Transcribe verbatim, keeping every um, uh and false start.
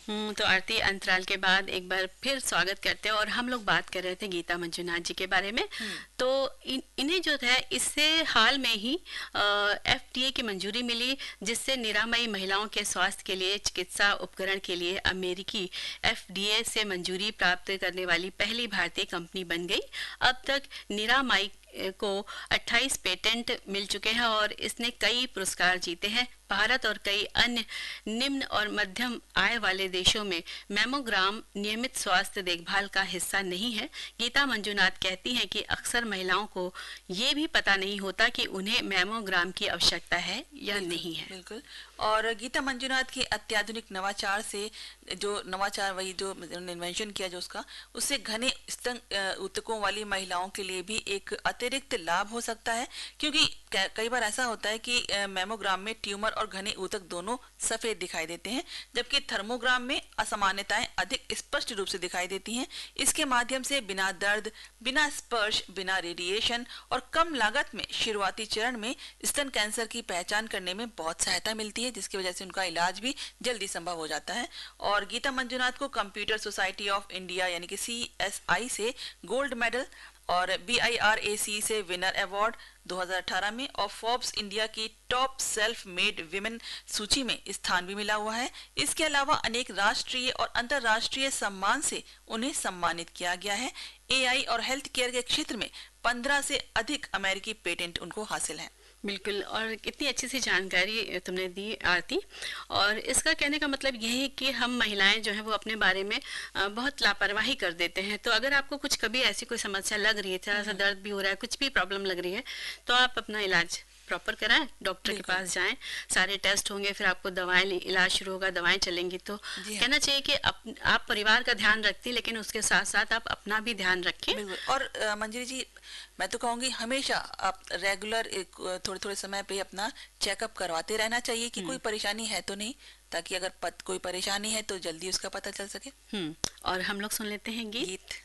हम्म, तो आरती अंतराल के बाद एक बार फिर स्वागत करते हैं। और हम लोग बात कर रहे थे गीता मंजुनाथ जी के बारे में। हम्म। तो इन, इन्हें जो है इससे हाल में ही एफडीए की मंजूरी मिली, जिससे निरामयी महिलाओं के स्वास्थ्य के लिए चिकित्सा उपकरण के लिए अमेरिकी एफडीए से मंजूरी प्राप्त करने वाली पहली भारतीय कंपनी बन गई। अब तक निरामयी को अट्ठाईस पेटेंट मिल चुके हैं और इसने कई पुरस्कार जीते हैं। भारत और कई अन्य निम्न और मध्यम आय वाले देशों में मैमोग्राम नियमित स्वास्थ्य देखभाल का हिस्सा नहीं है। गीता मंजुनाथ कहती हैं कि अक्सर महिलाओं को ये भी पता नहीं होता कि उन्हें मैमोग्राम की आवश्यकता है या बिल्कुल नहीं है। बिल्कुल। और गीता मंजुनाथ के अत्याधुनिक नवाचार से, जो नवाचार वही जो इन्वेंशन किया जो उसका, उससे घने स्तन अ, ऊतकों वाली महिलाओं के लिए भी एक अतिरिक्त लाभ हो सकता है। क्योंकि क- कई बार ऐसा होता है कि अ, मैमोग्राम में ट्यूमर और घने ऊतक दोनों सफेद दिखाई देते हैं, जबकि थर्मोग्राम में असामान्यताएं अधिक स्पष्ट रूप से दिखाई देती हैं। इसके माध्यम से बिना दर्द, बिना स्पर्श, बिना रेडिएशन और कम लागत में शुरुआती चरण में स्तन कैंसर की पहचान करने में बहुत सहायता मिलती है, जिसकी वजह से उनका इलाज भी जल्दी संभव हो जाता है। और गीता मंजुनाथ को कंप्यूटर सोसाइटी ऑफ इंडिया यानी कि सी एस आई से गोल्ड मेडल और बी आई आर ए सी से विनर अवार्ड दो हज़ार अठारह में और फोर्ब्स इंडिया की टॉप सेल्फ मेड विमेन सूची में स्थान भी मिला हुआ है। इसके अलावा अनेक राष्ट्रीय और अंतर्राष्ट्रीय सम्मान से उन्हें सम्मानित किया गया है। ए आई और हेल्थ केयर के क्षेत्र में पंद्रह से अधिक अमेरिकी पेटेंट उनको हासिल हैं। बिल्कुल, और कितनी अच्छी सी जानकारी तुमने दी आरती। और इसका कहने का मतलब यही है कि हम महिलाएं जो हैं वो अपने बारे में अ, बहुत लापरवाही कर देते हैं। तो अगर आपको कुछ कभी ऐसी कोई समस्या लग रही है, थोड़ा सा दर्द भी हो रहा है, कुछ भी प्रॉब्लम लग रही है, तो आप अपना इलाज प्रॉपर कराएं, डॉक्टर के बिल्कुल। पास जाएं। सारे टेस्ट होंगे, फिर आपको दवाएं ले- इलाज शुरू होगा, दवाएं चलेंगी। तो जी हाँ। कहना चाहिए कि अप, आप परिवार का ध्यान रखती, लेकिन उसके साथ साथ आप अपना भी ध्यान रखें। बिल्कुल। और अ, मंजरी जी, मैं तो कहूंगी हमेशा आप रेगुलर एक थोड़े थोड़े समय पे अपना चेकअप करवाते रहना चाहिए कि कोई हम्म। परेशानी है तो नहीं, ताकि अगर पत, कोई परेशानी है तो जल्दी उसका पता चल सके। हम्म। और हम लोग सुन लेते हैं गीत। गीत।